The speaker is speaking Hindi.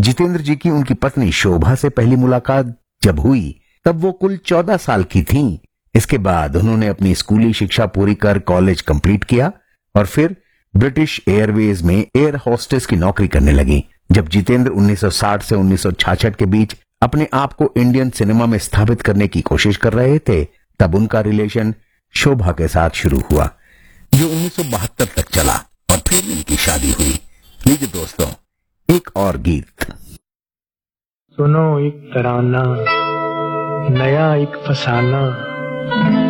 जितेंद्र जी की उनकी पत्नी शोभा से पहली मुलाकात जब हुई तब वो कुल 14 साल की थीं। इसके बाद उन्होंने अपनी स्कूली शिक्षा पूरी कर कॉलेज कंप्लीट किया और फिर ब्रिटिश एयरवेज में एयर होस्टेस की नौकरी करने लगी। जब जितेंद्र 1960 से 1966 के बीच अपने आप को इंडियन सिनेमा में स्थापित करने की कोशिश कर रहे थे, तब उनका रिलेशन शोभा के साथ शुरू हुआ, जो 1972 तक चला और फिर इनकी शादी हुई। लीजिए दोस्तों, एक और गीत सुनो एक तराना, नया एक फसाना।